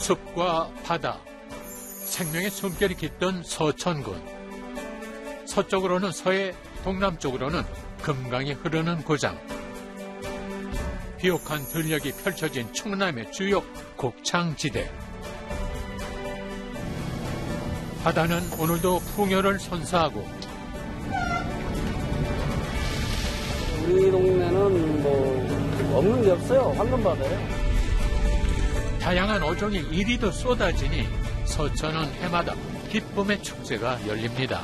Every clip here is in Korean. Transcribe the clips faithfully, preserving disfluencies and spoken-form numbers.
숲과 바다, 생명의 숨결이 깃든 서천군. 서쪽으로는 서해, 동남쪽으로는 금강이 흐르는 고장. 비옥한 들녘이 펼쳐진 충남의 주요 곡창지대. 바다는 오늘도 풍요를 선사하고 우리 동네는 뭐 없는 게 없어요. 황금바다에. 다양한 어종이 이리도 쏟아지니 서천은 해마다 기쁨의 축제가 열립니다.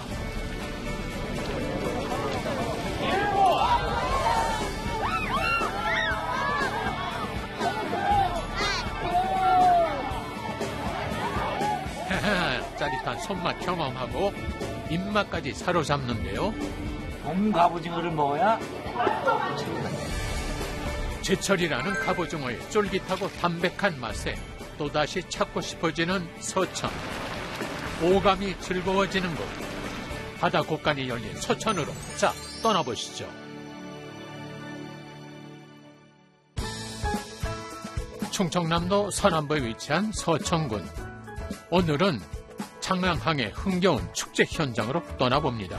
짜릿한 손맛 경험하고 입맛까지 사로잡는데요. 봄 갑오징어를 먹어야 제철이라는 갑오징어의 쫄깃하고 담백한 맛에 또다시 찾고 싶어지는 서천. 오감이 즐거워지는 곳. 바다 곳간이 열린 서천으로 자 떠나보시죠. 충청남도 서남부에 위치한 서천군. 오늘은 창랑항의 흥겨운 축제 현장으로 떠나봅니다.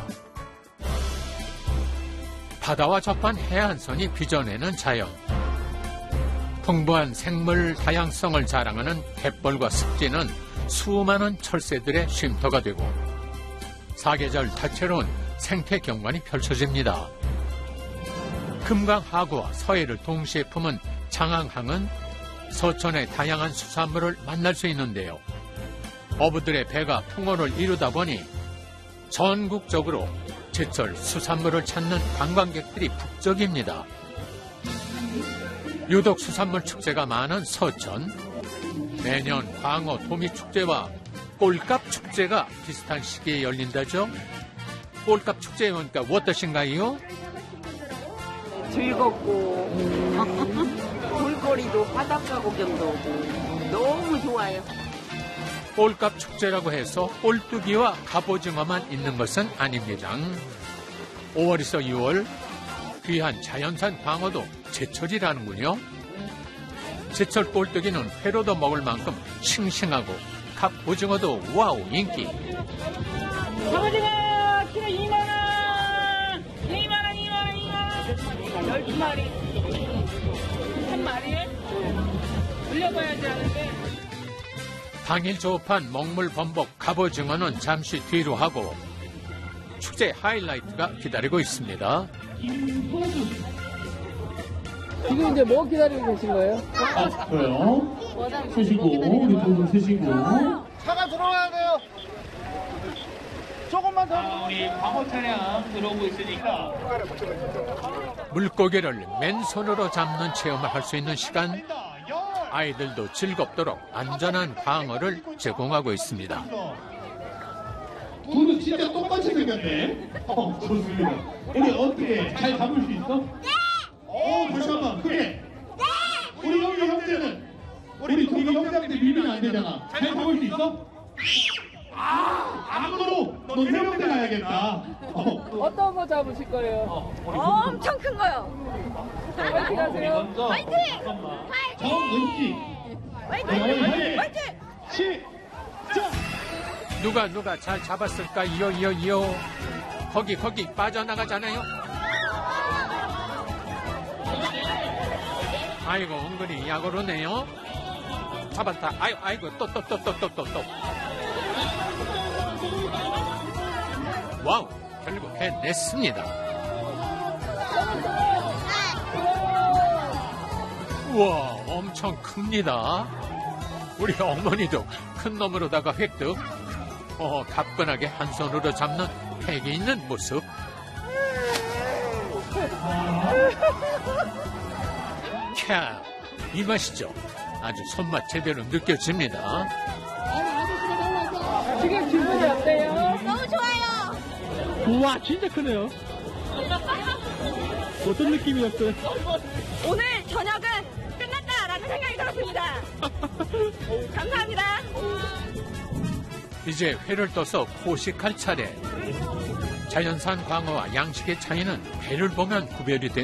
바다와 접한 해안선이 빚어내는 자연. 풍부한 생물 다양성을 자랑하는 갯벌과 습지는 수많은 철새들의 쉼터가 되고 사계절 다채로운 생태 경관이 펼쳐집니다. 금강 하구와 서해를 동시에 품은 창항항은 서천의 다양한 수산물을 만날 수 있는데요. 어부들의 배가 통호를 이루다 보니 전국적으로 제철 수산물을 찾는 관광객들이 북적입니다. 유독 수산물 축제가 많은 서천. 매년 광어 도미축제와 꼴값 축제가 비슷한 시기에 열린다죠. 꼴값 축제에 오니까 어떠신가요? 즐겁고 음, 볼거리도 바닷가 구경도 오고 너무 좋아요. 꼴값 축제라고 해서 꼴뚜기와 갑오징어만 있는 것은 아닙니다. 오월에서 유월 귀한 자연산 광어도 제철이라는군요. 제철 꼴뚜기는 회로도 먹을 만큼 싱싱하고 갑오징어도 와우 인기. 갑오징어 키로 이만 원, 이만 원, 이만 원, 이만 원. 열두 마리, 한 마리에 올려봐야지 하는데. 당일 조업한 먹물 범벅 갑오징어는 잠시 뒤로 하고 축제 하이라이트가 기다리고 있습니다. 지금 이제 뭐 기다리고 계신 거예요? 아, 저요? 쓰시고, 유튜브 쓰시고. 차가 들어와야 돼요. 조금만 더. 아, 우리 광어 차량 들어오고 있으니까. 물고기를 맨손으로 잡는 체험을 할 수 있는 시간. 아이들도 즐겁도록 안전한 광어를 제공하고 있습니다. 둘은 진짜 똑같이 생겼네. 어, 좋습니다. 우리 어떻게 잘 잡을 수 있어? 네! 어, 다시 한 번, 크게. 네! 우리 여기 형제는? 우리 저기 형제한테 밀면 안 되잖아. 잘 잡을 수 있어? 아, 앞으로 너 해병대 가야겠다. 어. 어떤 거 잡으실 거예요? 어, 엄청 큰 거요. 화이팅 하세요. 화이팅! 정은지. 화이팅! 화이팅! 시작! 누가 누가 잘 잡았을까? 이요 이요 이요. 거기 거기 빠져나가잖아요. 아이고 은근히 약오르네요. 잡았다. 아이고 아이고 또 또 또 또 또 또 또. 와우, 결국 해냈습니다. 우와, 엄청 큽니다. 우리 어머니도 큰 놈으로다가 획득. 어, 가뿐하게 한 손으로 잡는 패기 있는 모습. 캬, 이 맛이죠. 아주 손맛 제대로 느껴집니다. 지금 기분이 어때요? 너무 좋아요. 우와, 진짜 크네요. 어떤 느낌이었어요? 오늘 저녁은 끝났다라는 생각이 들었습니다. 감사합니다. 이제 회를 떠서 포식할 차례. 자연산 광어와 양식의 차이는 회를 보면 구별이 됩니다.